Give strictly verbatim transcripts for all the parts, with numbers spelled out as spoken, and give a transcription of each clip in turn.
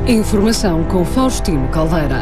Informação com Faustino Caldeira.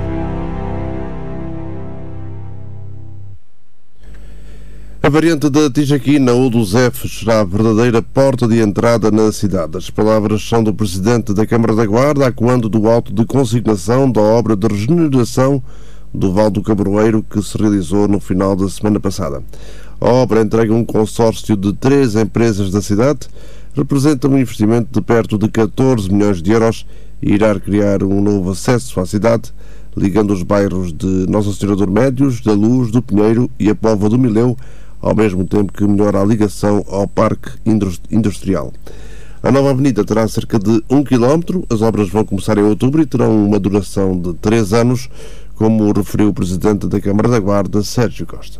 A variante da Tijaquina ou dos Fs será a verdadeira porta de entrada na cidade. As palavras são do Presidente da Câmara da Guarda, acuando do auto de consignação da obra de regeneração do Val do Cabroeiro, que se realizou no final da semana passada. A obra entrega um consórcio de três empresas da cidade, representa um investimento de perto de catorze milhões de euros e irá criar um novo acesso à cidade, ligando os bairros de Nossa Senhora dos Remédios, da Luz, do Pinheiro e a Póvoa do Mileu, ao mesmo tempo que melhora a ligação ao Parque Industrial. A nova avenida terá cerca de um quilómetro, as obras vão começar em outubro e terão uma duração de três anos, como referiu o Presidente da Câmara da Guarda, Sérgio Costa.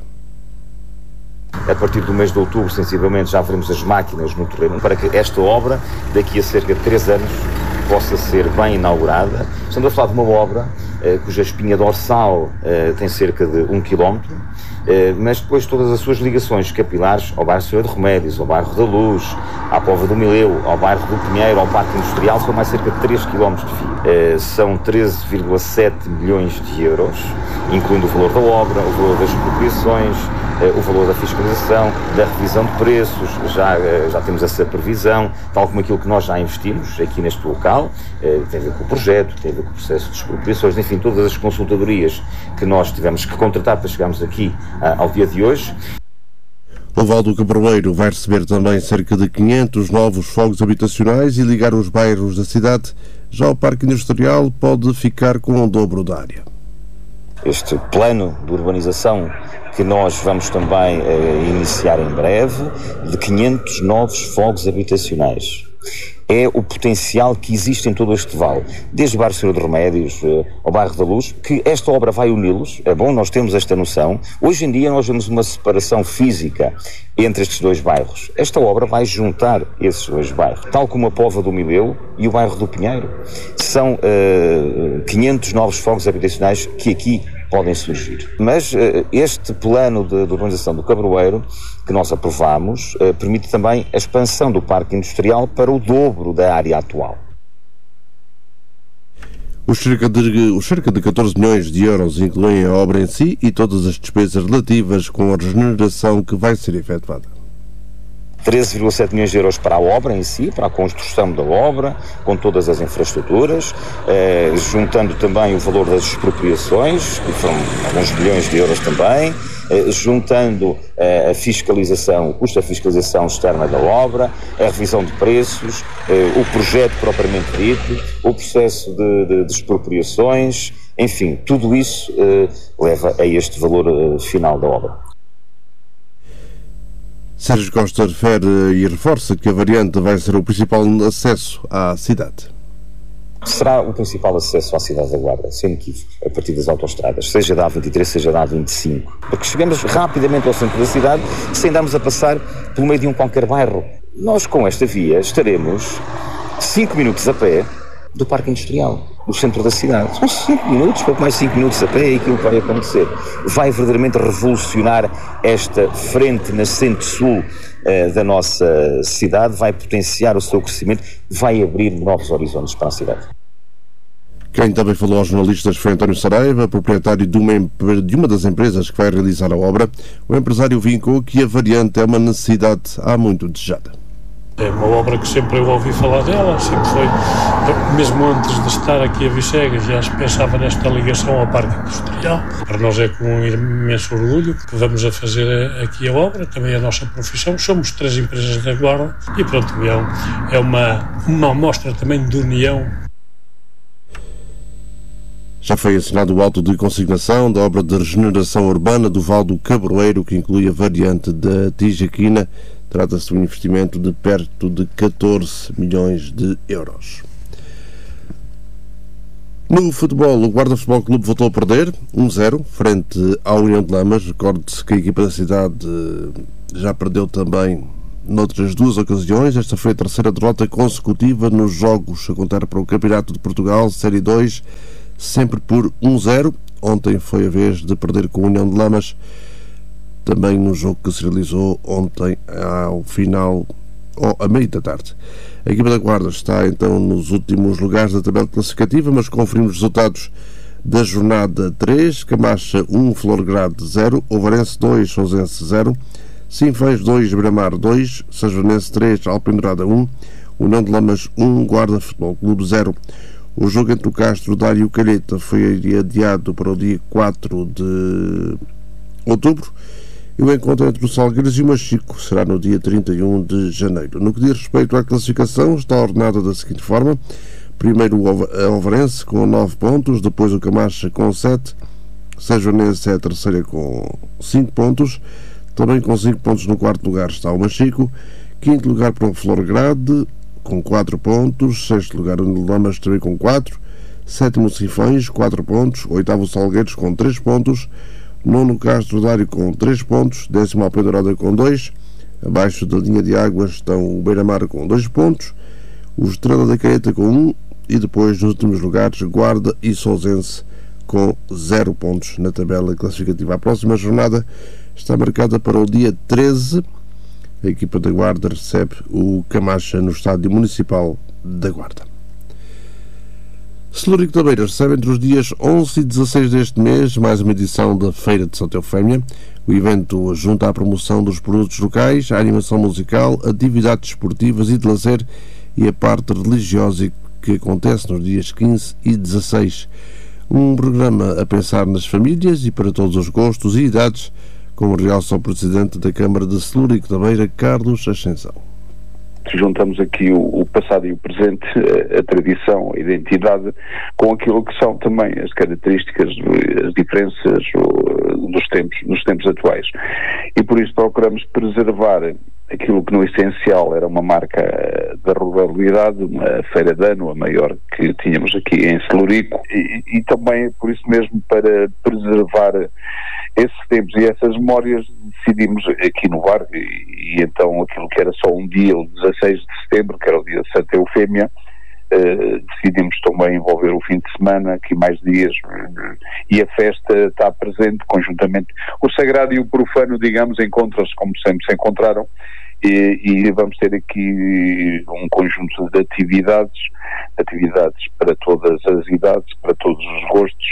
A partir do mês de outubro, sensivelmente, já veremos as máquinas no terreno para que esta obra, daqui a cerca de três anos, possa ser bem inaugurada. Estamos a falar de uma obra eh, cuja espinha dorsal eh, tem cerca de um quilómetro, eh, mas depois todas as suas ligações capilares ao bairro Senhora de Remédios, ao bairro da Luz, à Póvoa do Mileu, ao bairro do Pinheiro, ao Parque Industrial, são mais cerca de três quilómetros de fio. Eh, são treze vírgula sete milhões de euros, incluindo o valor da obra, o valor das expropriações, eh, o valor da fiscalização, da revisão de preços. Já, eh, já temos essa previsão, tal como aquilo que nós já investimos aqui neste local. Eh, tem a ver com o projeto, tem a ver com o processo de expropriações, enfim, todas as consultadorias que nós tivemos que contratar para chegarmos aqui ah, ao dia de hoje. O Val do Cabroeiro vai receber também cerca de quinhentos novos fogos habitacionais e ligar os bairros da cidade. Já o Parque Industrial pode ficar com o dobro da área. Este plano de urbanização que nós vamos também eh, iniciar em breve, de quinhentos novos fogos habitacionais. É o potencial que existe em todo este vale, desde o bairro Senhora dos Remédios eh, ao bairro da Luz, que esta obra vai uni-los. É bom nós termos esta noção. Hoje em dia nós vemos uma separação física entre estes dois bairros. Esta obra vai juntar esses dois bairros, tal como a Póvoa do Mileu e o bairro do Pinheiro. São eh, quinhentos novos fogos habitacionais que aqui podem surgir. Mas uh, este plano de, de urbanização do Cabroeiro, que nós aprovamos, uh, permite também a expansão do parque industrial para o dobro da área atual. Os cerca de, os cerca de catorze milhões de euros incluem a obra em si e todas as despesas relativas com a regeneração que vai ser efetuada. treze vírgula sete milhões de euros para a obra em si, para a construção da obra, com todas as infraestruturas, eh, juntando também o valor das expropriações, que foram alguns milhões de euros também, eh, juntando eh, a fiscalização, o custo da fiscalização externa da obra, a revisão de preços, eh, o projeto propriamente dito, o processo de, de, de expropriações, enfim, tudo isso eh, leva a este valor eh, final da obra. Sérgio Costa refere e reforça que a variante vai ser o principal acesso à cidade. Será o principal acesso à cidade da Guarda, sem equívoco, a partir das autoestradas, seja da A vinte e três, seja da A vinte e cinco, para que chegamos rapidamente ao centro da cidade, sem darmos a passar pelo meio de um qualquer bairro. Nós, com esta via, estaremos cinco minutos a pé do Parque Industrial, no centro da cidade. São cinco minutos, pouco mais de cinco minutos a pé, é aquilo que vai acontecer. Vai verdadeiramente revolucionar esta frente nascente-sul uh, da nossa cidade, vai potenciar o seu crescimento, vai abrir novos horizontes para a cidade. Quem também falou aos jornalistas foi António Saraiva, proprietário de uma, de uma das empresas que vai realizar a obra. O empresário vincou que a variante é uma necessidade há muito desejada. É uma obra que sempre eu ouvi falar dela, sempre foi, mesmo antes de estar aqui a Vicegas, já se pensava nesta ligação ao Parque Industrial. Para nós é com um imenso orgulho que vamos a fazer aqui a obra, também a nossa profissão. Somos três empresas da Guarda e pronto, é uma, uma amostra também de união. Já foi assinado o auto de consignação da obra de regeneração urbana do Val do Cabroeiro, que inclui a variante da Tijaquina. Trata-se de um investimento de perto de catorze milhões de euros. No futebol, o Guarda Futebol Clube voltou a perder um zero frente à União de Lamas. Recorde-se que a equipa da cidade já perdeu também noutras duas ocasiões. Esta foi a terceira derrota consecutiva nos jogos a contar para o Campeonato de Portugal, Série dois, sempre por um zero. Ontem foi a vez de perder com a União de Lamas, também no jogo que se realizou ontem ao final ou a meio da tarde. A equipa da Guarda está então nos últimos lugares da tabela classificativa, mas conferimos os resultados da jornada três. Camacha um, Florgrade zero, Ovarense dois, Sousense zero, Sinfãs dois, Beira-Mar dois, Sanjoanense três, Alpendurada um, União de Lamas um, Guarda Futebol Clube zero. O jogo entre o Castro Daire e o Calheta foi adiado para o dia quatro de outubro e o encontro entre o Salgueiros e o Machico será no dia trinta e um de janeiro. No que diz respeito à classificação, está ordenada da seguinte forma: primeiro o Ovarense com nove pontos, depois o Camacha com sete, Sanjoanense é a terceira com cinco pontos, também com cinco pontos no quarto lugar está o Machico, quinto lugar para o Florgrade com quatro pontos, sexto lugar o Lamas também com quatro, sétimo Sinfãs, quatro pontos, oitavo Salgueiros com três pontos, nono Castro Daire com três pontos, décimo Alpendurada com dois, abaixo da linha de água estão o Beira-Mar com dois pontos, o Estrela da Calheta com um e depois nos últimos lugares Guarda e Sousense com zero pontos na tabela classificativa. A próxima jornada está marcada para o dia treze. A equipa da Guarda recebe o Camacha no estádio municipal da Guarda. Celúrico da Beira recebe entre os dias onze e dezasseis deste mês mais uma edição da Feira de Santa Eufémia. O evento junta à promoção dos produtos locais, a animação musical, atividades esportivas e de lazer e a parte religiosa que acontece nos dias quinze e dezasseis. Um programa a pensar nas famílias e para todos os gostos e idades, como realça o Presidente da Câmara de Celúrico da Beira, Carlos Ascensão. Juntamos aqui o, o passado e o presente, a, a tradição, a identidade, com aquilo que são também as características, as diferenças o, dos tempos, dos tempos atuais. E por isso procuramos preservar aquilo que no essencial era uma marca da ruralidade, uma feira de ano, a maior que tínhamos aqui em Celúrico, e, e também por isso mesmo para preservar esses tempos e essas memórias decidimos aqui inovar e, e então aquilo que era só um dia, o dezasseis de setembro, que era o dia de Santa Eufémia, Uh, decidimos também envolver o fim de semana, aqui mais dias, uh, e a festa está presente conjuntamente. O sagrado e o profano, digamos, encontram-se como sempre se encontraram, e, e vamos ter aqui um conjunto de atividades, atividades para todas as idades, para todos os gostos.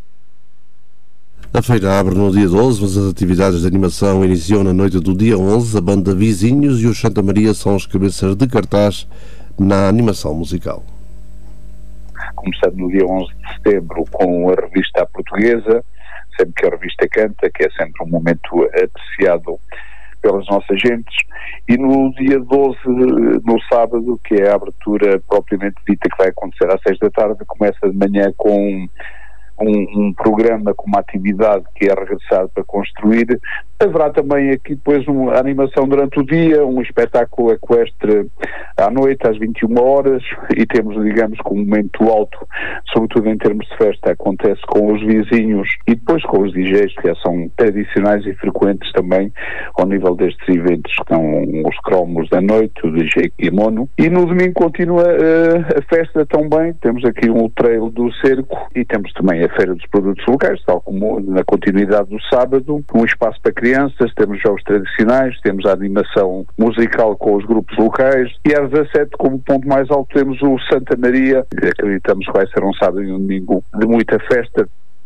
A feira abre no dia doze, mas as atividades de animação iniciam na noite do dia onze. A banda Vizinhos e o Santa Maria são as cabeças de cartaz na animação musical. Começando no dia onze de setembro com a revista portuguesa, sempre que a revista canta, que é sempre um momento apreciado pelas nossas gentes, e no dia doze, no sábado, que é a abertura propriamente dita, que vai acontecer às seis da tarde, começa de manhã com Um, um programa com uma atividade que é regressar para construir. Haverá também aqui depois uma animação durante o dia, um espetáculo equestre à noite, às vinte e uma horas, e temos, digamos, que um momento alto, sobretudo em termos de festa, acontece com os vizinhos e depois com os D Js, que são tradicionais e frequentes também ao nível destes eventos, que são os cromos da noite, o D J Kimono. E no domingo continua uh, a festa também, temos aqui um trail do cerco e temos também a Feira dos Produtos Locais, tal como na continuidade do sábado, um espaço para crianças, temos jogos tradicionais, temos a animação musical com os grupos locais e às dezassete, como ponto mais alto, temos o Santa Maria. Acreditamos que vai ser um sábado e um domingo de muita festa.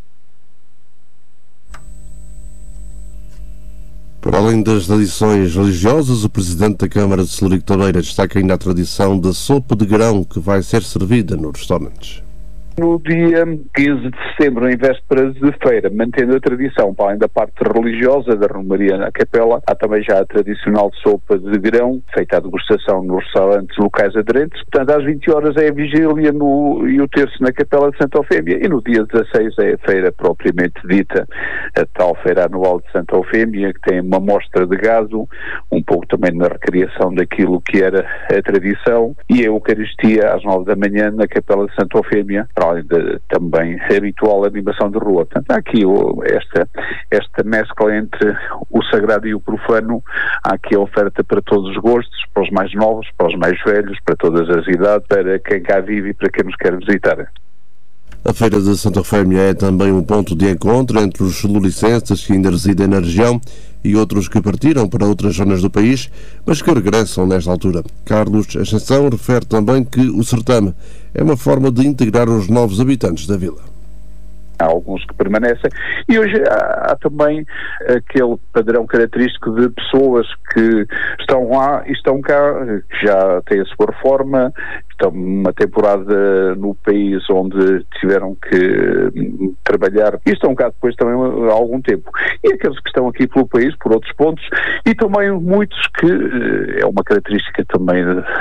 Para além das tradições religiosas, o Presidente da Câmara de Celúrico da Beira destaca ainda a tradição da sopa de grão que vai ser servida nos restaurantes. No dia quinze de setembro, em vésperas de feira, mantendo a tradição, para além da parte religiosa da Romaria na Capela, há também já a tradicional sopa de grão, feita à degustação nos restaurantes locais aderentes. Portanto, às vinte horas é a vigília no, e o terço na Capela de Santa Eufémia, e no dia dezasseis é a feira propriamente dita, a tal feira anual de Santa Eufémia, que tem uma mostra de gado, um pouco também na recriação daquilo que era a tradição, e a Eucaristia às nove da manhã na Capela de Santa Eufémia, além de também habitual animação de rua. Portanto, há aqui o, esta, esta mescla entre o sagrado e o profano, há aqui a oferta para todos os gostos, para os mais novos, para os mais velhos, para todas as idades, para quem cá vive e para quem nos quer visitar. A Feira de Santa Eufémia é também um ponto de encontro entre os celuricenses que ainda residem na região e outros que partiram para outras zonas do país, mas que regressam nesta altura. Carlos Ascensão refere também que o certame é uma forma de integrar os novos habitantes da vila. Há alguns que permanecem e hoje há, há também aquele padrão característico de pessoas que estão lá e estão cá, que já têm a sua reforma, estão uma temporada no país onde tiveram que trabalhar e estão cá depois também há algum tempo. E aqueles que estão aqui pelo país, por outros pontos, e também muitos que, é uma característica também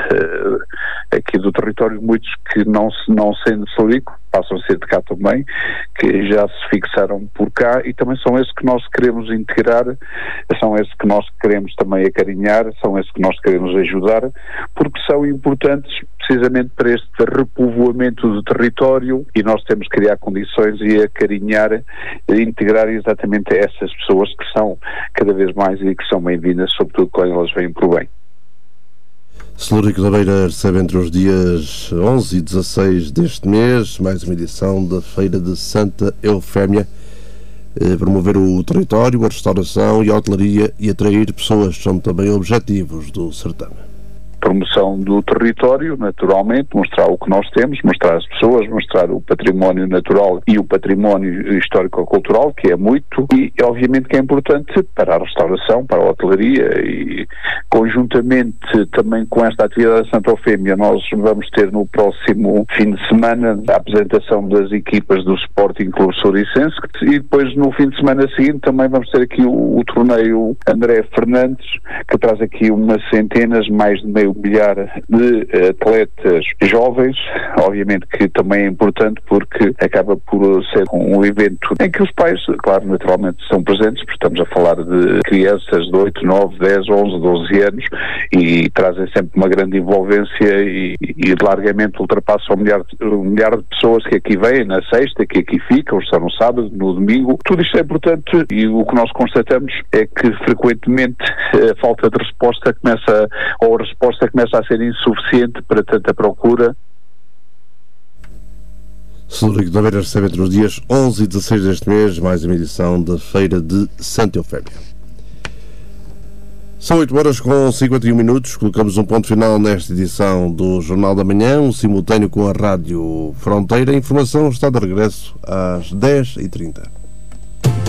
aqui do território, muitos que não, não sendo salico, passam a ser de cá também, que já se fixaram por cá e também são esses que nós queremos integrar, são esses que nós queremos também acarinhar, são esses que nós queremos ajudar, porque são importantes precisamente para este repovoamento do território e nós temos que criar condições e acarinhar, integrar exatamente essas pessoas que são cada vez mais e que são bem-vindas, sobretudo quando elas vêm por bem. Celurico da Beira recebe entre os dias onze e dezasseis deste mês mais uma edição da Feira de Santa Eufémia. Eh, promover o território, a restauração e a hotelaria e atrair pessoas são também objetivos do certame. Promoção do território, naturalmente, mostrar o que nós temos, mostrar as pessoas, mostrar o património natural e o património histórico-cultural, que é muito, e obviamente que é importante para a restauração, para a hotelaria e conjuntamente também com esta atividade da Santa Eufémia nós vamos ter no próximo fim de semana a apresentação das equipas do Sporting Clube Souricense e depois no fim de semana seguinte também vamos ter aqui o, o torneio André Fernandes, que traz aqui umas centenas, mais de meio milhar de atletas jovens, obviamente que também é importante porque acaba por ser um evento em que os pais, claro, naturalmente estão presentes, porque estamos a falar de crianças de oito, nove, dez, onze, doze anos e trazem sempre uma grande envolvência e, e largamente ultrapassam um milhar, um milhar de pessoas que aqui vêm na sexta, que aqui ficam, estão no sábado, no domingo. Tudo isto é importante e o que nós constatamos é que frequentemente a falta de resposta começa, ou a resposta começa a ser insuficiente para tanta procura. Celurico da Beira recebe entre os dias onze e dezasseis deste mês mais uma edição da Feira de Santa Eufémia. São oito horas com cinquenta e um minutos. Colocamos um ponto final nesta edição do Jornal da Manhã, um simultâneo com a Rádio Fronteira. A informação está de regresso às dez e trinta.